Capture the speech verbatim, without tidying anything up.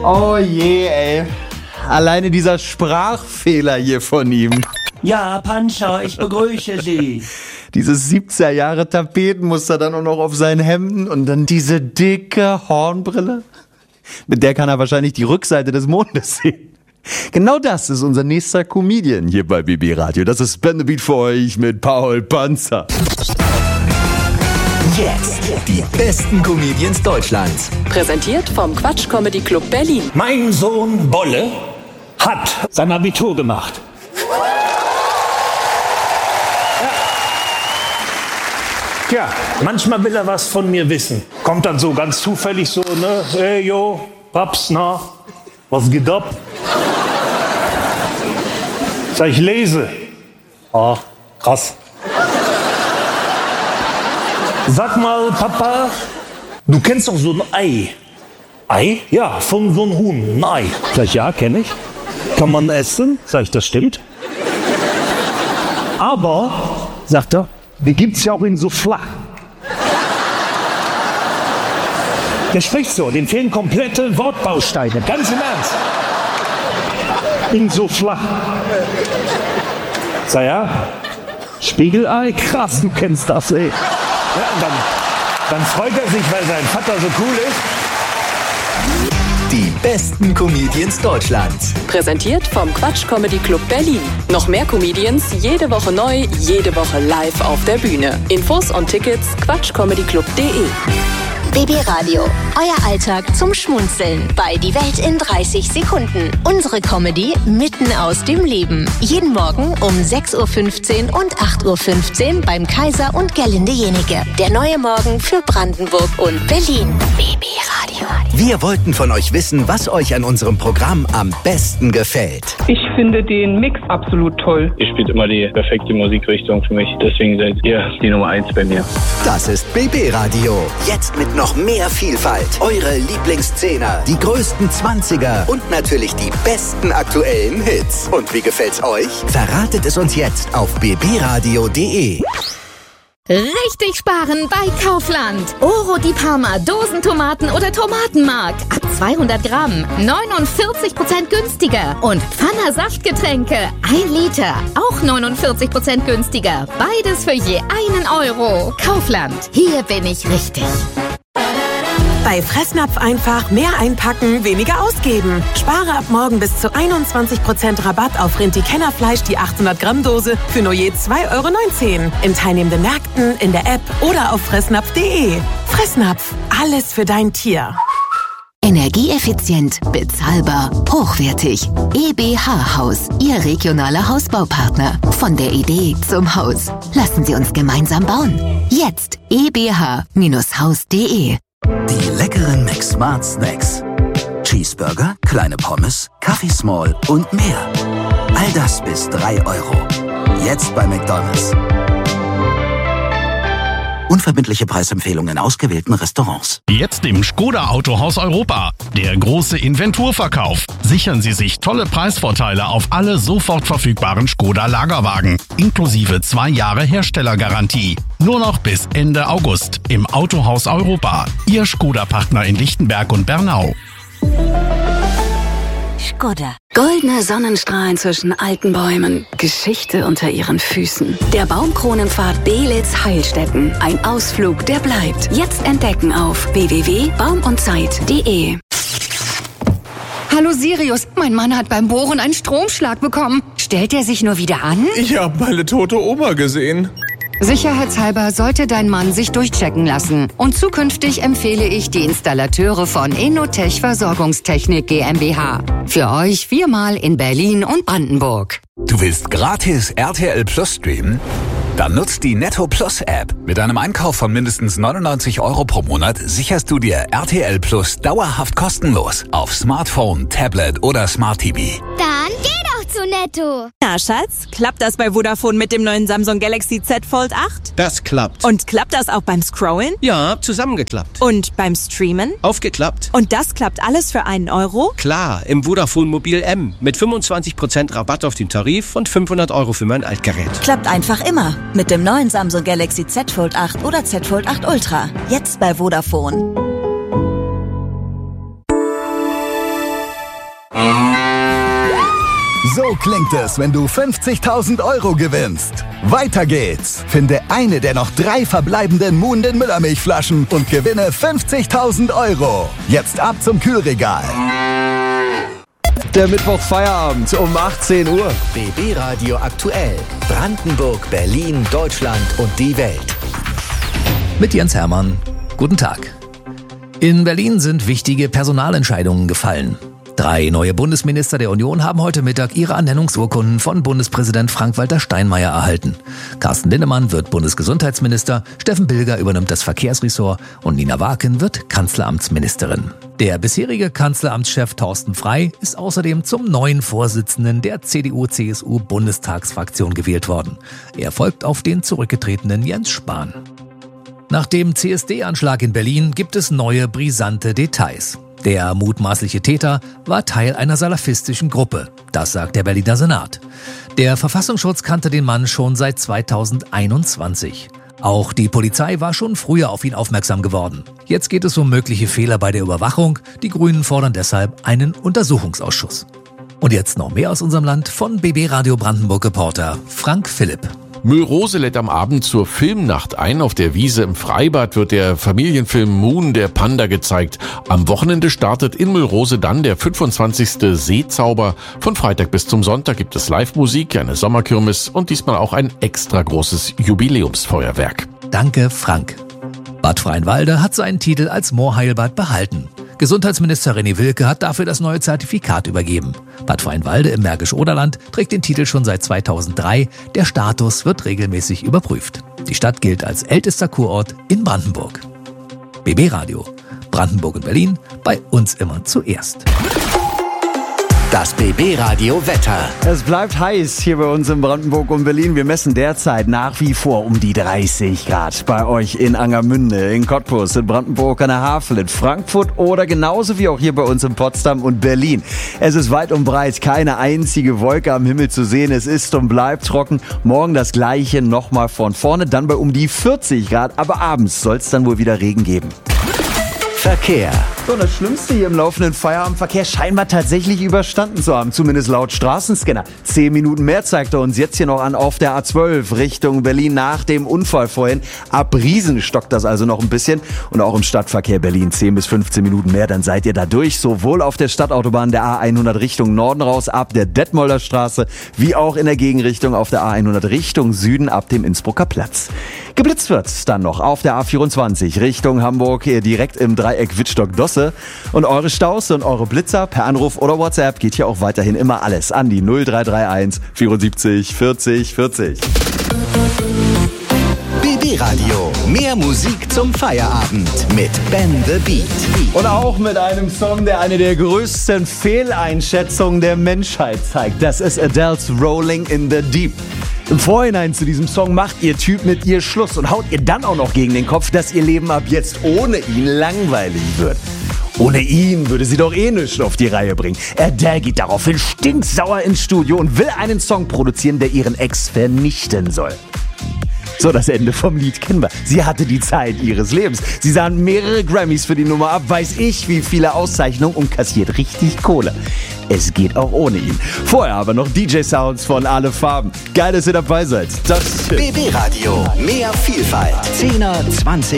Oh je, ey. Alleine dieser Sprachfehler hier von ihm. Ja, Pancha, ich begrüße Sie. Dieses siebziger Jahre Tapetenmuster dann auch noch auf seinen Hemden und dann diese dicke Hornbrille. Mit der kann er wahrscheinlich die Rückseite des Mondes sehen. Genau das ist unser nächster Comedian hier bei B B Radio. Das ist Spin the Beat für euch mit Paul Panzer. Jetzt die besten Comedians Deutschlands. Präsentiert vom Quatsch Comedy Club Berlin. Mein Sohn Bolle hat sein Abitur gemacht. Ja. ja, manchmal will er was von mir wissen. Kommt dann so ganz zufällig so, ne? Hey, yo, Paps, na, was geht ab? Sag ich, lese. Ah, krass. Sag mal, Papa, du kennst doch so ein Ei. Ei? Ja, von so einem Huhn, ein Ei. Sag ich, ja, kenne ich. Kann man essen? Sag ich, das stimmt. Aber, sagt er, die gibt's ja auch in so flach. Der spricht so, dem fehlen komplette Wortbausteine, ganz im Ernst. In so flach. Sag ja, Spiegelei, krass, du kennst das, ey. Ja, und dann, dann freut er sich, weil sein Vater so cool ist. Die besten Comedians Deutschlands. Präsentiert vom Quatsch Comedy Club Berlin. Noch mehr Comedians, jede Woche neu, jede Woche live auf der Bühne. Infos und Tickets quatschcomedyclub punkt de. B B Radio, euer Alltag zum Schmunzeln bei Die Welt in dreißig Sekunden. Unsere Comedy mitten aus dem Leben. Jeden Morgen um sechs Uhr fünfzehn und acht Uhr fünfzehn beim Kaiser und Gerlinde Jenike. Der neue Morgen für Brandenburg und Berlin. B B Radio. Wir wollten von euch wissen, was euch an unserem Programm am besten gefällt. Ich finde den Mix absolut toll. Ihr spielt immer die perfekte Musikrichtung für mich. Deswegen seid ihr die Nummer eins bei mir. Das ist B B Radio. Jetzt mit noch mehr Vielfalt. Eure Lieblingsszene, die größten Zwanziger und natürlich die besten aktuellen Hits. Und wie gefällt's euch? Verratet es uns jetzt auf b b radio punkt de. Richtig sparen bei Kaufland. Oro di Parma, Dosentomaten oder Tomatenmark. Ab zweihundert Gramm, neunundvierzig Prozent günstiger. Und Pfanner Saftgetränke, ein Liter, auch neunundvierzig Prozent günstiger. Beides für je einen Euro. Kaufland, hier bin ich richtig. Bei Fressnapf einfach mehr einpacken, weniger ausgeben. Spare ab morgen bis zu einundzwanzig Prozent Rabatt auf Rinti-Kennerfleisch, die achthundert Gramm Dose für nur je zwei Euro neunzehn. In teilnehmenden Märkten, in der App oder auf fressnapf punkt de. Fressnapf, alles für dein Tier. Energieeffizient, bezahlbar, hochwertig. E B H Haus, Ihr regionaler Hausbaupartner. Von der Idee zum Haus. Lassen Sie uns gemeinsam bauen. Jetzt e b h Haus punkt de. Die leckeren McSmart Snacks. Cheeseburger, kleine Pommes, Kaffee Small und mehr. All das bis drei Euro. Jetzt bei McDonald's. Unverbindliche Preisempfehlungen in ausgewählten Restaurants. Jetzt im Skoda Autohaus Europa. Der große Inventurverkauf. Sichern Sie sich tolle Preisvorteile auf alle sofort verfügbaren Skoda Lagerwagen. Inklusive zwei Jahre Herstellergarantie. Nur noch bis Ende August im Autohaus Europa. Ihr Skoda-Partner in Lichtenberg und Bernau. Skoda. Goldene Sonnenstrahlen zwischen alten Bäumen. Geschichte unter ihren Füßen. Der Baumkronenpfad Belitz-Heilstätten. Ein Ausflug, der bleibt. Jetzt entdecken auf w w w punkt baum und zeit punkt de. Hallo Sirius, mein Mann hat beim Bohren einen Stromschlag bekommen. Stellt er sich nur wieder an? Ich habe meine tote Oma gesehen. Sicherheitshalber sollte dein Mann sich durchchecken lassen. Und zukünftig empfehle ich die Installateure von Innotech Versorgungstechnik GmbH. Für euch viermal in Berlin und Brandenburg. Du willst gratis R T L Plus streamen? Dann nutzt die Netto Plus App. Mit einem Einkauf von mindestens neunundneunzig Euro pro Monat sicherst du dir R T L Plus dauerhaft kostenlos auf Smartphone, Tablet oder Smart T V. Dann geh doch zu Netto. Na, Schatz, klappt das bei Vodafone mit dem neuen Samsung Galaxy Z Fold acht? Das klappt. Und klappt das auch beim Scrollen? Ja, zusammengeklappt. Und beim Streamen? Aufgeklappt. Und das klappt alles für einen Euro? Klar, im Vodafone Mobil M mit fünfundzwanzig Prozent Rabatt auf den Tarif und fünfhundert Euro für mein Altgerät. Klappt einfach immer. Mit dem neuen Samsung Galaxy Z Fold acht oder Z Fold acht Ultra. Jetzt bei Vodafone. So klingt es, wenn du fünfzigtausend Euro gewinnst. Weiter geht's. Finde eine der noch drei verbleibenden Muhnden Müllermilchflaschen und gewinne fünfzigtausend Euro. Jetzt ab zum Kühlregal. Der Mittwoch-Feierabend um achtzehn Uhr. B B Radio aktuell. Brandenburg, Berlin, Deutschland und die Welt. Mit Jens Hermann. Guten Tag. In Berlin sind wichtige Personalentscheidungen gefallen. Drei neue Bundesminister der Union haben heute Mittag ihre Ernennungsurkunden von Bundespräsident Frank-Walter Steinmeier erhalten. Carsten Linnemann wird Bundesgesundheitsminister, Steffen Bilger übernimmt das Verkehrsressort und Nina Waken wird Kanzleramtsministerin. Der bisherige Kanzleramtschef Thorsten Frey ist außerdem zum neuen Vorsitzenden der C D U C S U-Bundestagsfraktion gewählt worden. Er folgt auf den zurückgetretenen Jens Spahn. Nach dem C S D-Anschlag in Berlin gibt es neue brisante Details. Der mutmaßliche Täter war Teil einer salafistischen Gruppe, das sagt der Berliner Senat. Der Verfassungsschutz kannte den Mann schon seit zweitausendeinundzwanzig. Auch die Polizei war schon früher auf ihn aufmerksam geworden. Jetzt geht es um mögliche Fehler bei der Überwachung. Die Grünen fordern deshalb einen Untersuchungsausschuss. Und jetzt noch mehr aus unserem Land von B B Radio Brandenburg-Reporter Frank Philipp. Müllrose lädt am Abend zur Filmnacht ein. Auf der Wiese im Freibad wird der Familienfilm Moon, der Panda, gezeigt. Am Wochenende startet in Müllrose dann der fünfundzwanzigste Seezauber. Von Freitag bis zum Sonntag gibt es Live-Musik, eine Sommerkirmes und diesmal auch ein extra großes Jubiläumsfeuerwerk. Danke, Frank. Bad Freienwalde hat seinen Titel als Moorheilbad behalten. Gesundheitsminister René Wilke hat dafür das neue Zertifikat übergeben. Bad Freienwalde im Märkisch-Oderland trägt den Titel schon seit zweitausenddrei. Der Status wird regelmäßig überprüft. Die Stadt gilt als ältester Kurort in Brandenburg. B B Radio. Brandenburg und Berlin, bei uns immer zuerst. Das B B Radio Wetter. Es bleibt heiß hier bei uns in Brandenburg und Berlin. Wir messen derzeit nach wie vor um die dreißig Grad. Bei euch in Angermünde, in Cottbus, in Brandenburg an der Havel, in Frankfurt oder genauso wie auch hier bei uns in Potsdam und Berlin. Es ist weit und breit keine einzige Wolke am Himmel zu sehen. Es ist und bleibt trocken. Morgen das Gleiche nochmal von vorne, dann bei um die vierzig Grad. Aber abends soll es dann wohl wieder Regen geben. Verkehr. So, das Schlimmste hier im laufenden Feierabendverkehr scheinbar tatsächlich überstanden zu haben, zumindest laut Straßenscanner. Zehn Minuten mehr zeigt er uns jetzt hier noch an auf der A zwölf Richtung Berlin nach dem Unfall vorhin. Ab Riesen stockt das also noch ein bisschen und auch im Stadtverkehr Berlin zehn bis fünfzehn Minuten mehr, dann seid ihr da durch. Sowohl auf der Stadtautobahn der A hundert Richtung Norden raus ab der Detmolder Straße, wie auch in der Gegenrichtung auf der A hundert Richtung Süden ab dem Innsbrucker Platz. Geblitzt wird dann noch auf der A vierundzwanzig Richtung Hamburg, direkt im Dreieck Wittstock-Dosse. Und eure Staus und eure Blitzer per Anruf oder WhatsApp geht hier auch weiterhin immer alles an die null drei drei eins vierundsiebzig vierzig vierzig. B B Radio. Mehr Musik zum Feierabend mit Ben the Beat. Und auch mit einem Song, der eine der größten Fehleinschätzungen der Menschheit zeigt. Das ist Adele's Rolling in the Deep. Im Vorhinein zu diesem Song macht ihr Typ mit ihr Schluss und haut ihr dann auch noch gegen den Kopf, dass ihr Leben ab jetzt ohne ihn langweilig wird. Ohne ihn würde sie doch eh nichts auf die Reihe bringen. Adele geht daraufhin stinksauer ins Studio und will einen Song produzieren, der ihren Ex vernichten soll. So, das Ende vom Lied kennen wir. Sie hatte die Zeit ihres Lebens. Sie sahen mehrere Grammys für die Nummer ab, weiß ich wie viele Auszeichnungen und kassiert richtig Kohle. Es geht auch ohne ihn. Vorher aber noch D J-Sounds von alle Farben. Geil, dass ihr dabei seid. Das B B Radio. Mehr Vielfalt. zehner, zwanziger